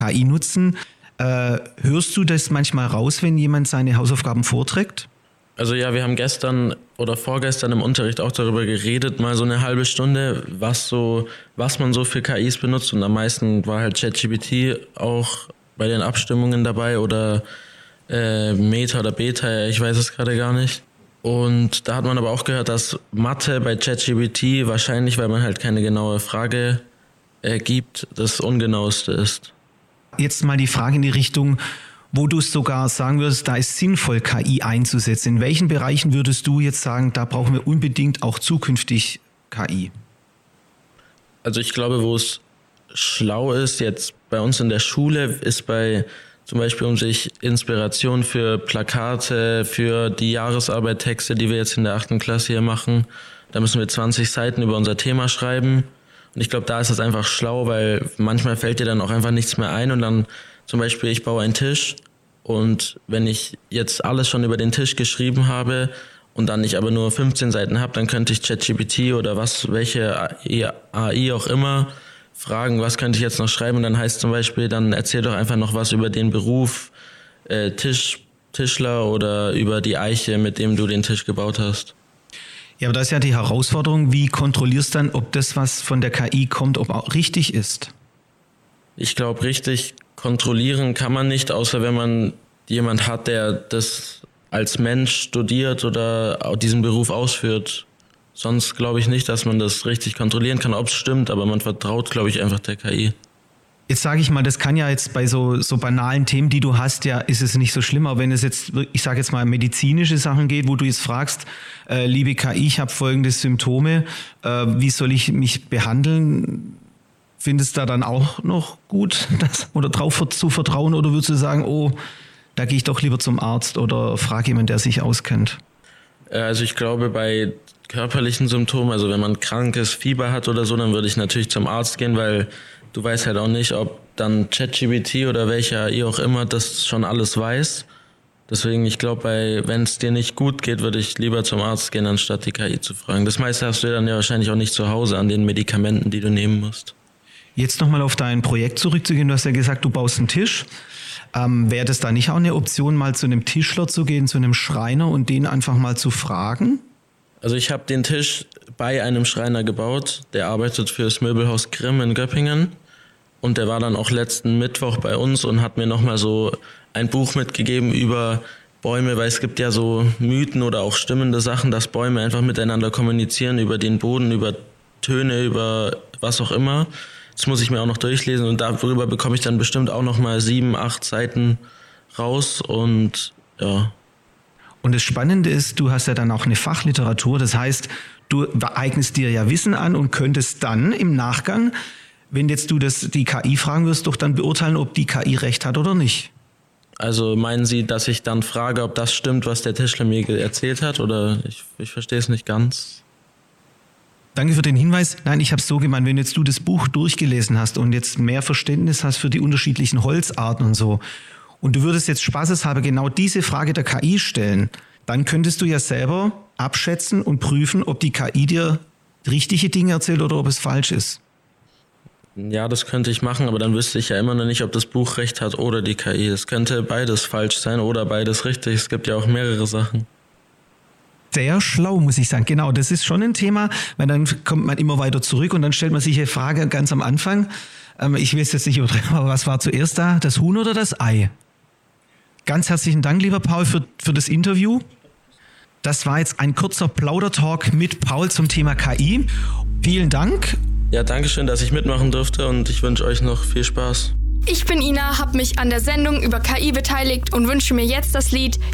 KI nutzen. Hörst du das manchmal raus, wenn jemand seine Hausaufgaben vorträgt? Also ja, wir haben gestern oder vorgestern im Unterricht auch darüber geredet, mal so eine halbe Stunde, was man so für KIs benutzt. Und am meisten war halt ChatGPT auch bei den Abstimmungen dabei oder Meta oder Beta, ich weiß es gerade gar nicht. Und da hat man aber auch gehört, dass Mathe bei ChatGPT wahrscheinlich, weil man halt keine genaue Frage gibt, das Ungenaueste ist. Jetzt mal die Frage in die Richtung, wo du es sogar sagen würdest, da ist sinnvoll, KI einzusetzen. In welchen Bereichen würdest du jetzt sagen, da brauchen wir unbedingt auch zukünftig KI? Also ich glaube, wo es schlau ist, jetzt bei uns in der Schule, ist bei zum Beispiel, um sich Inspiration für Plakate, für die Jahresarbeittexte, die wir jetzt in der 8. Klasse hier machen, da müssen wir 20 Seiten über unser Thema schreiben. Und ich glaube, da ist es einfach schlau, weil manchmal fällt dir dann auch einfach nichts mehr ein und dann zum Beispiel, ich baue einen Tisch und wenn ich jetzt alles schon über den Tisch geschrieben habe und dann ich aber nur 15 Seiten habe, dann könnte ich ChatGPT oder welche AI auch immer fragen, was könnte ich jetzt noch schreiben und dann heißt zum Beispiel, dann erzähl doch einfach noch was über den Beruf Tischler oder über die Eiche, mit dem du den Tisch gebaut hast. Ja, aber da ist ja die Herausforderung, wie kontrollierst du dann, ob das, was von der KI kommt, ob auch richtig ist? Ich glaube, richtig kontrollieren kann man nicht, außer wenn man jemand hat, der das als Mensch studiert oder diesen Beruf ausführt. Sonst glaube ich nicht, dass man das richtig kontrollieren kann, ob es stimmt, aber man vertraut, glaube ich, einfach der KI. Jetzt sage ich mal, das kann ja jetzt bei so banalen Themen, die du hast, ja, ist es nicht so schlimm. Aber wenn es jetzt, ich sage jetzt mal, medizinische Sachen geht, wo du jetzt fragst, liebe KI, ich habe folgende Symptome, wie soll ich mich behandeln? Findest du da dann auch noch gut, oder drauf zu vertrauen? Oder würdest du sagen, oh, da gehe ich doch lieber zum Arzt oder frage jemanden, der sich auskennt? Also ich glaube, bei körperlichen Symptomen, also wenn man krankes Fieber hat oder so, dann würde ich natürlich zum Arzt gehen, weil du weißt halt auch nicht, ob dann ChatGPT oder welcher AI auch immer das schon alles weiß. Deswegen, ich glaube, wenn es dir nicht gut geht, würde ich lieber zum Arzt gehen, anstatt die KI zu fragen. Das meiste hast du dann ja wahrscheinlich auch nicht zu Hause an den Medikamenten, die du nehmen musst. Jetzt nochmal auf dein Projekt zurückzugehen. Du hast ja gesagt, du baust einen Tisch. Wäre das da nicht auch eine Option, mal zu einem Tischler zu gehen, zu einem Schreiner und den einfach mal zu fragen? Also ich habe den Tisch bei einem Schreiner gebaut, der arbeitet für das Möbelhaus Grimm in Göppingen. Und der war dann auch letzten Mittwoch bei uns und hat mir nochmal so ein Buch mitgegeben über Bäume, weil es gibt ja so Mythen oder auch stimmende Sachen, dass Bäume einfach miteinander kommunizieren, über den Boden, über Töne, über was auch immer. Das muss ich mir auch noch durchlesen und darüber bekomme ich dann bestimmt auch nochmal 7, 8 Seiten raus und ja. Und das Spannende ist, du hast ja dann auch eine Fachliteratur, das heißt, du eignest dir ja Wissen an und könntest dann im Nachgang, wenn jetzt du die KI fragen wirst, doch dann beurteilen, ob die KI recht hat oder nicht. Also meinen Sie, dass ich dann frage, ob das stimmt, was der Tischler mir erzählt hat? Oder ich verstehe es nicht ganz. Danke für den Hinweis. Nein, ich habe es so gemeint, wenn jetzt du das Buch durchgelesen hast und jetzt mehr Verständnis hast für die unterschiedlichen Holzarten und so und du würdest jetzt spaßeshalber genau diese Frage der KI stellen, dann könntest du ja selber abschätzen und prüfen, ob die KI dir richtige Dinge erzählt oder ob es falsch ist. Ja, das könnte ich machen, aber dann wüsste ich ja immer noch nicht, ob das Buch recht hat oder die KI. Es könnte beides falsch sein oder beides richtig. Es gibt ja auch mehrere Sachen. Sehr schlau, muss ich sagen. Genau, das ist schon ein Thema, weil dann kommt man immer weiter zurück und dann stellt man sich eine Frage ganz am Anfang. Ich will es jetzt nicht übertreiben, aber was war zuerst da? Das Huhn oder das Ei? Ganz herzlichen Dank, lieber Paul, für das Interview. Das war jetzt ein kurzer Plaudertalk mit Paul zum Thema KI. Vielen Dank. Ja, danke schön, dass ich mitmachen durfte und ich wünsche euch noch viel Spaß. Ich bin Ina, habe mich an der Sendung über KI beteiligt und wünsche mir jetzt das Lied